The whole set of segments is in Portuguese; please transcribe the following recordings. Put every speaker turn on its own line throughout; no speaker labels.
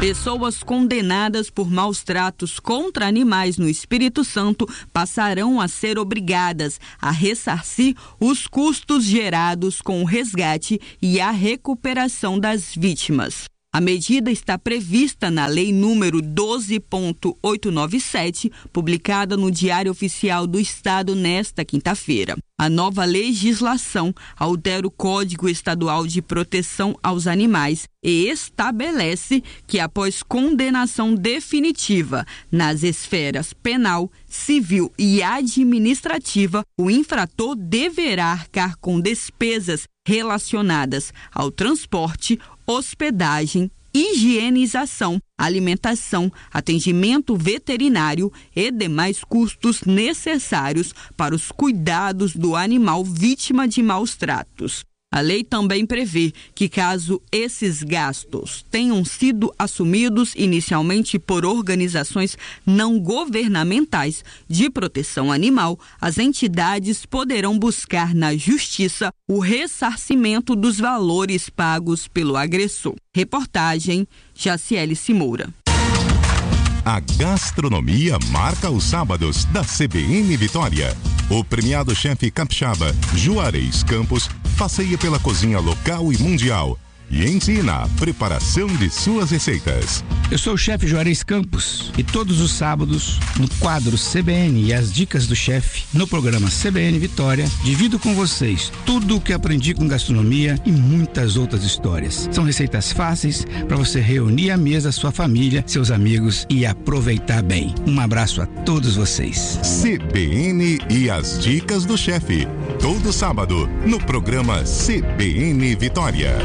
Pessoas condenadas por maus tratos contra animais no Espírito Santo passarão a ser obrigadas a ressarcir os custos gerados com o resgate e a recuperação das vítimas. A medida está prevista na Lei número 12.897, publicada no Diário Oficial do Estado nesta quinta-feira. A nova legislação altera o Código Estadual de Proteção aos Animais e estabelece que, após condenação definitiva nas esferas penal, civil e administrativa, o infrator deverá arcar com despesas relacionadas ao transporte, hospedagem, higienização, alimentação, atendimento veterinário e demais custos necessários para os cuidados do animal vítima de maus tratos. A lei também prevê que, caso esses gastos tenham sido assumidos inicialmente por organizações não governamentais de proteção animal, as entidades poderão buscar na Justiça o ressarcimento dos valores pagos pelo agressor. Reportagem Jaciele Simoura.
A gastronomia marca os sábados da CBN Vitória. O premiado chefe capixaba Juarez Campos passeia pela cozinha local e mundial e ensina a preparação de suas receitas.
Eu sou o chefe Juarez Campos e todos os sábados, no quadro CBN e as dicas do chefe, no programa CBN Vitória, divido com vocês tudo o que aprendi com gastronomia e muitas outras histórias. São receitas fáceis para você reunir à mesa sua família, seus amigos e aproveitar bem. Um abraço a todos vocês.
CBN e as dicas do chefe, todo sábado, no programa CBN Vitória.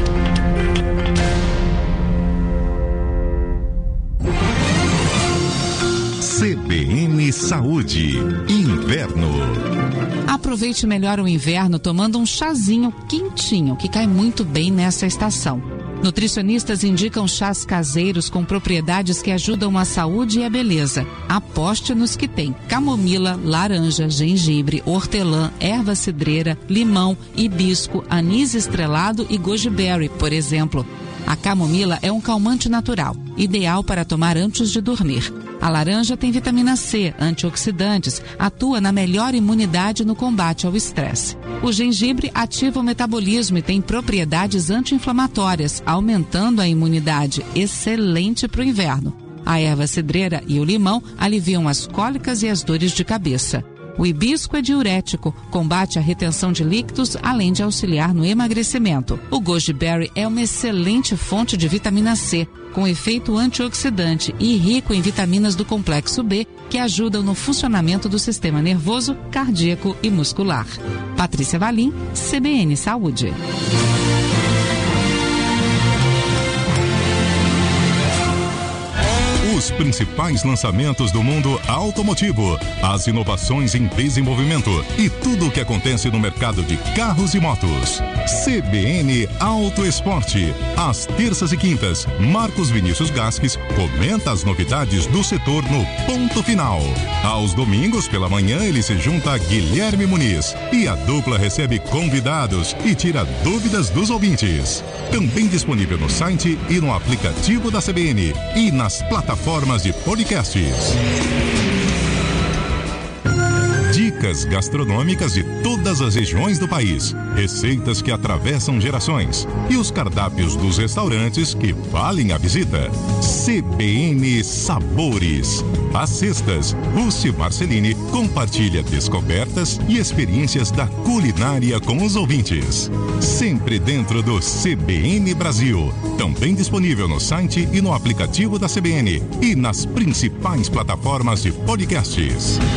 CBN Saúde, Inverno.
Aproveite melhor o inverno tomando um chazinho quentinho, que cai muito bem nessa estação. Nutricionistas indicam chás caseiros com propriedades que ajudam a saúde e a beleza. Aposte nos que tem camomila, laranja, gengibre, hortelã, erva cidreira, limão, hibisco, anis estrelado e goji berry, por exemplo. A camomila é um calmante natural, ideal para tomar antes de dormir. A laranja tem vitamina C, antioxidantes, atua na melhor imunidade no combate ao estresse. O gengibre ativa o metabolismo e tem propriedades anti-inflamatórias, aumentando a imunidade, excelente para o inverno. A erva cidreira e o limão aliviam as cólicas e as dores de cabeça. O hibisco é diurético, combate a retenção de líquidos, além de auxiliar no emagrecimento. O goji berry é uma excelente fonte de vitamina C, com efeito antioxidante e rico em vitaminas do complexo B, que ajudam no funcionamento do sistema nervoso, cardíaco e muscular. Patrícia Valim, CBN Saúde.
Os principais lançamentos do mundo automotivo, as inovações em desenvolvimento e tudo o que acontece no mercado de carros e motos. CBN Auto Esporte. Às terças e quintas, Marcos Vinícius Gasques comenta as novidades do setor no Ponto Final. Aos domingos pela manhã, ele se junta a Guilherme Muniz e a dupla recebe convidados e tira dúvidas dos ouvintes. Também disponível no site e no aplicativo da CBN e nas plataformas de podcasts. Dicas gastronômicas de todas as regiões do país, receitas que atravessam gerações e os cardápios dos restaurantes que valem a visita. CBN Sabores. Às sextas, Rússi Marcelini compartilha descobertas e experiências da culinária com os ouvintes. Sempre dentro do CBN Brasil. Também disponível no site e no aplicativo da CBN e nas principais plataformas de podcasts.